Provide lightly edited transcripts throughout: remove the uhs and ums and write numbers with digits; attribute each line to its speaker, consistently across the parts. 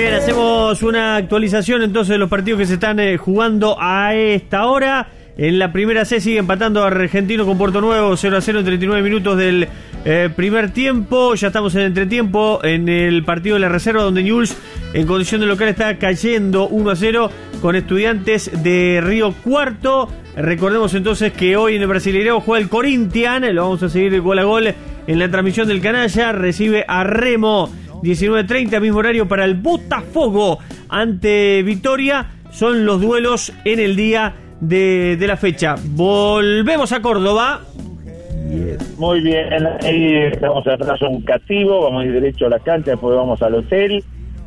Speaker 1: bien, hacemos una actualización entonces de los partidos que se están jugando a esta hora. En la primera C sigue empatando Argentino con Puerto Nuevo 0-0 en 39 minutos del primer tiempo. Ya estamos en entretiempo en el partido de la reserva, donde Newell's en condición de local está cayendo 1-0 con Estudiantes de Río Cuarto. Recordemos entonces que hoy en el Brasileirao juega el Corinthians, lo vamos a seguir gol a gol en la transmisión del Canalla. Recibe a Remo 19:30, mismo horario para el Botafogo ante Vitória. Son los duelos en el día de la fecha. Volvemos a Córdoba.
Speaker 2: Muy bien, ahí estamos atrás un cativo, vamos a ir derecho a la cancha, después vamos al hotel,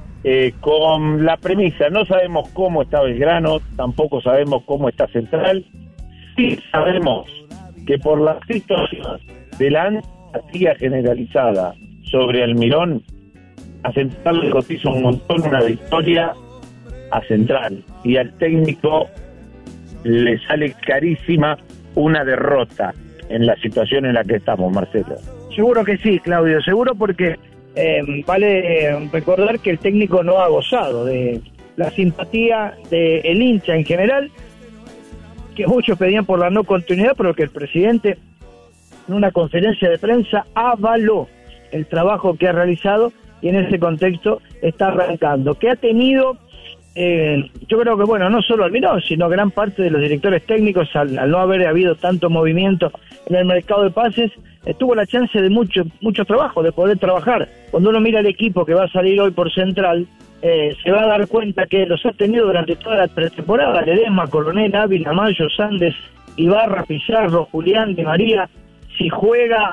Speaker 2: con la premisa: no sabemos cómo está Belgrano, tampoco sabemos cómo está Central. Sí sabemos que por la situación de la antipatía generalizada sobre Almirón, a Central le cotiza un montón una victoria a Central, y al técnico le sale carísima una derrota en la situación en la que estamos, Marcelo.
Speaker 3: Seguro que sí, Claudio, seguro, porque vale recordar que el técnico no ha gozado de la simpatía del hincha en general, que muchos pedían por la no continuidad, pero que el presidente en una conferencia de prensa avaló el trabajo que ha realizado, y en ese contexto está arrancando, que ha tenido, yo creo que, bueno, no solo Almirón, sino gran parte de los directores técnicos, al no haber habido tanto movimiento en el mercado de pases, tuvo la chance de mucho trabajo, de poder trabajar. Cuando uno mira el equipo que va a salir hoy por Central, se va a dar cuenta que los ha tenido durante toda la pretemporada: Ledesma, Coronel, Ávila, Mayo, Sandes, Ibarra, Pizarro, Julián, Di María. Si juega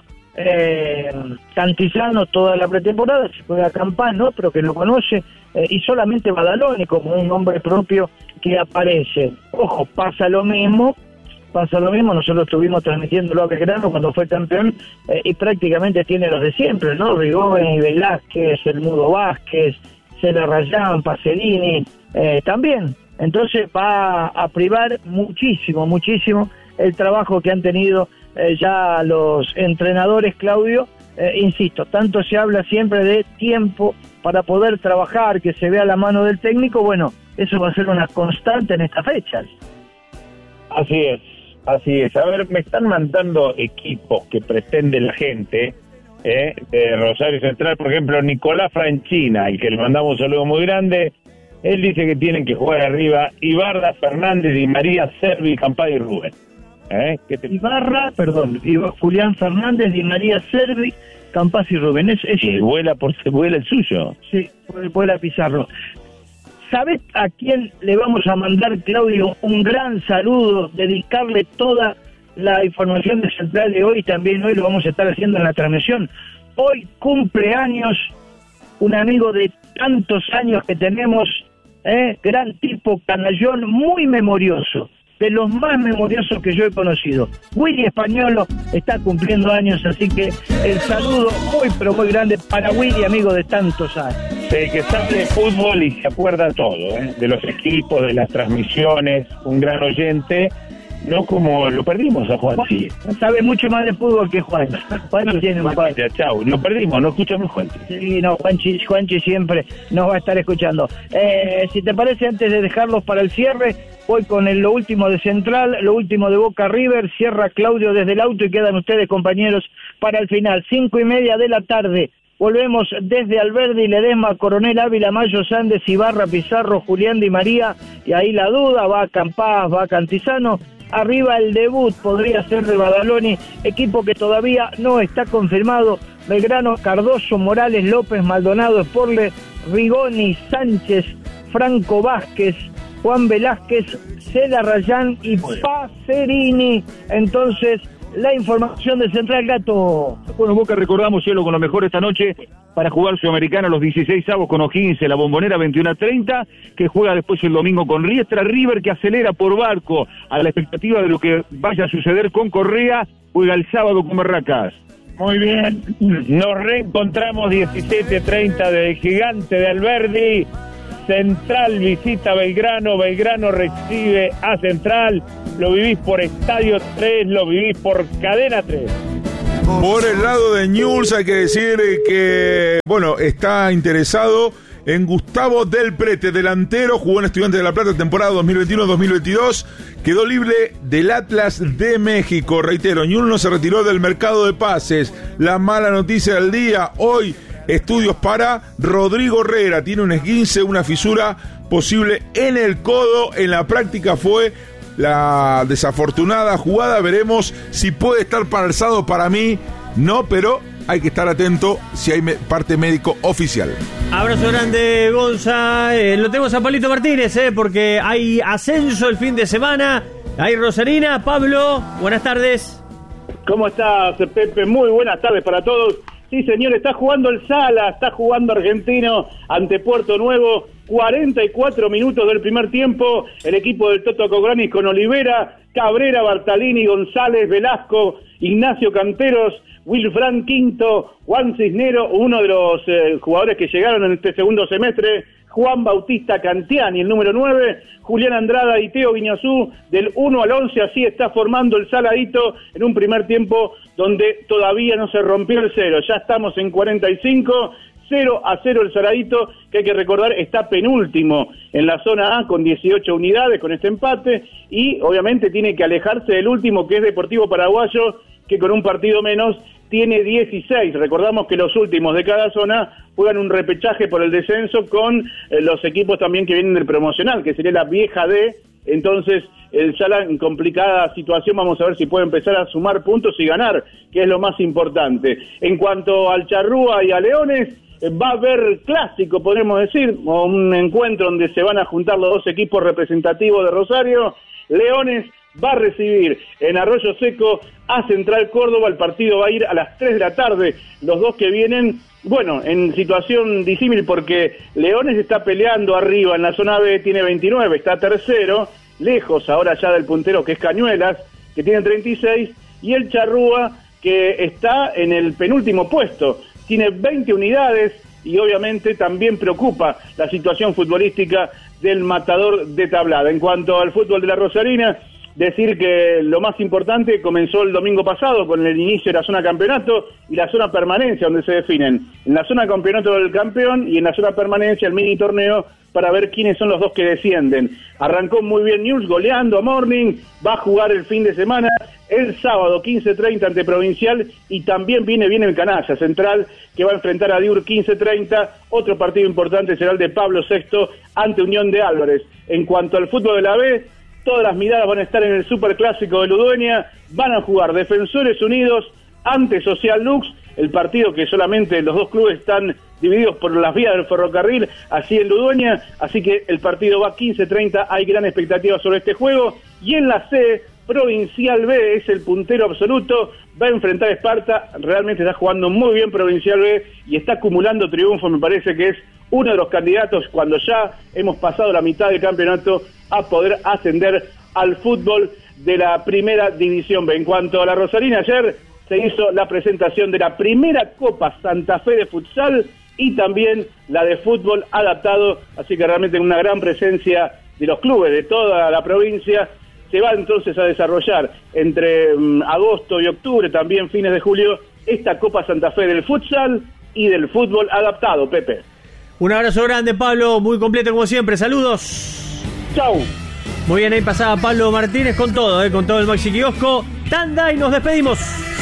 Speaker 3: Cantizano toda la pretemporada, si juega Campán, pero que lo conoce, y solamente Badaloni como un nombre propio que aparece. Ojo, pasa lo mismo, nosotros estuvimos transmitiéndolo a Belgrano cuando fue campeón, y prácticamente tiene los de siempre, ¿no? Rigoni, Velázquez, El Mudo Vázquez, Cela Rayán, Pacerini, también. Entonces va a privar muchísimo el trabajo que han tenido ya los entrenadores, Claudio. Insisto, tanto se habla siempre de tiempo para poder trabajar, que se vea la mano del técnico. Bueno, eso va a ser una constante en estas fechas.
Speaker 2: Así es. A ver, me están mandando equipos que pretende la gente, de Rosario Central, por ejemplo, Nicolás Franchina, y que le mandamos un saludo muy grande. Él dice que tienen que jugar arriba Ibarra, Fernández, Di María, Servi, Campay y Rubén. Julián Fernández, Di María, Servi, Campaz y Rubén. Vuela el suyo.
Speaker 3: Sí, vuela Pizarro. ¿Sabes a quién le vamos a mandar, Claudio, un gran saludo? Dedicarle toda la información de Central de hoy, también hoy lo vamos a estar haciendo en la transmisión. Hoy cumpleaños un amigo de tantos años que tenemos, gran tipo, canallón, muy memorioso, de los más memoriosos que yo he conocido. Willy Españolo está cumpliendo años, así que el saludo muy grande para Willy, amigo de tantos años.
Speaker 2: Que sabe de fútbol y se acuerda todo, de los equipos, de las transmisiones, un gran oyente, no como lo perdimos a Juan. Sí.
Speaker 3: Sabe mucho más de fútbol que Juan. Juanchi tiene un par.
Speaker 2: Chau, lo perdimos, no escuchamos Juan.
Speaker 3: Sí, no, Juanchi siempre nos va a estar escuchando. Si te parece, antes de dejarlos para el cierre, voy con lo último de Central, lo último de Boca River. Cierra Claudio desde el auto y quedan ustedes, compañeros, para el final. 5:30 de la tarde. Volvemos desde Alberdi, Ledesma, Coronel, Ávila, Mayo, Sandes, Ibarra, Pizarro, Julián, Di María, y ahí la duda, va Campaz, va Cantizano. Arriba el debut podría ser de Badaloni, equipo que todavía no está confirmado. Belgrano, Cardoso, Morales, López, Maldonado, Sporle, Rigoni, Sánchez, Franco Vázquez, Juan Velázquez, Cela Rayán y Pacerini. Entonces, la información de Central, Gato.
Speaker 4: Bueno, Boca, recordamos, cielo, con lo mejor esta noche para jugar Sudamericana los 16avos con O'Higgins en la Bombonera 21:30, que juega después el domingo con Riestra. River, que acelera por barco a la expectativa de lo que vaya a suceder con Correa, juega el sábado con Barracas.
Speaker 2: Muy bien, nos reencontramos 17:30 del Gigante de Alberdi. Central visita Belgrano, Belgrano recibe a Central. Lo vivís por Estadio 3, lo vivís por Cadena 3.
Speaker 5: Por el lado de Newell's hay que decir que, bueno, está interesado en Gustavo Del Prete, delantero, jugó en Estudiantes de La Plata temporada 2021-2022, quedó libre del Atlas de México. Reitero, Ñul se retiró del mercado de pases. La mala noticia del día, hoy estudios para Rodrigo Herrera, tiene un esguince, una fisura posible en el codo. En la práctica fue la desafortunada jugada, veremos si puede estar paralizado. Para mí no, pero hay que estar atento si hay parte médico oficial.
Speaker 1: Abrazo grande, Gonza. Lo tenemos a Pablito Martínez, porque hay ascenso el fin de semana. Hay Rosarina. Pablo, buenas tardes.
Speaker 4: ¿Cómo estás, Pepe? Muy buenas tardes para todos. Sí, señor, está jugando el Sala, está jugando Argentino ante Puerto Nuevo. 44 minutos del primer tiempo. El equipo del Toto Cograni con Olivera, Cabrera, Bartalini, González, Velasco, Ignacio Canteros, Wilfran Quinto, Juan Cisnero, uno de los jugadores que llegaron en este segundo semestre, Juan Bautista Cantiani, el número 9, Julián Andrada y Teo Viñazú, del 1 al 11, así está formando el Saladito en un primer tiempo donde todavía no se rompió el cero. Ya estamos en 45, 0-0 el Saladito, que hay que recordar está penúltimo en la zona A con 18 unidades con este empate, y obviamente tiene que alejarse del último, que es Deportivo Paraguayo, que con un partido menos tiene 16. Recordamos que los últimos de cada zona juegan un repechaje por el descenso con los equipos también que vienen del promocional, que sería la vieja D. Entonces el Sala en complicada situación, vamos a ver si puede empezar a sumar puntos y ganar, que es lo más importante. En cuanto al Charrúa y a Leones, va a haber clásico, podemos decir, o un encuentro donde se van a juntar los dos equipos representativos de Rosario. Leones va a recibir en Arroyo Seco a Central Córdoba. El partido va a ir a las 3 de la tarde. Los dos que vienen, bueno, en situación disímil, porque Leones está peleando arriba en la zona B, tiene 29, está tercero, lejos ahora ya del puntero que es Cañuelas, que tiene 36, y el Charrúa, que está en el penúltimo puesto, tiene 20 unidades, y obviamente también preocupa la situación futbolística del Matador de Tablada. En cuanto al fútbol de la Rosarina, decir que lo más importante comenzó el domingo pasado con el inicio de la zona campeonato y la zona permanencia, donde se definen en la zona campeonato del campeón y en la zona permanencia el mini torneo para ver quiénes son los dos que descienden. Arrancó muy bien News goleando a Morning, va a jugar el fin de semana, el sábado 15:30 ante Provincial, y también viene bien el Canalla Central, que va a enfrentar a Diur 15:30. Otro partido importante será el de Pablo VI ante Unión de Álvarez. En cuanto al fútbol de la B, todas las miradas van a estar en el Superclásico de Ludueña. Van a jugar Defensores Unidos ante Social Lux, el partido que solamente los dos clubes están divididos por las vías del ferrocarril, así en Ludueña, así que el partido va 15:30, hay gran expectativa sobre este juego. Y en la C, Provincial B es el puntero absoluto, va a enfrentar a Esparta. Realmente está jugando muy bien Provincial B y está acumulando triunfos. Me parece que es uno de los candidatos, cuando ya hemos pasado la mitad del campeonato, a poder ascender al fútbol de la primera división B. En cuanto a la Rosarina, ayer se hizo la presentación de la primera Copa Santa Fe de futsal y también la de fútbol adaptado, así que realmente una gran presencia de los clubes de toda la provincia. Se va entonces a desarrollar entre agosto y octubre, también fines de julio, esta Copa Santa Fe del futsal y del fútbol adaptado, Pepe.
Speaker 1: Un abrazo grande, Pablo, muy completo como siempre, saludos.
Speaker 4: Chau.
Speaker 1: Muy bien, ahí pasaba Pablo Martínez con todo el Maxi Kiosco. Tanda y nos despedimos.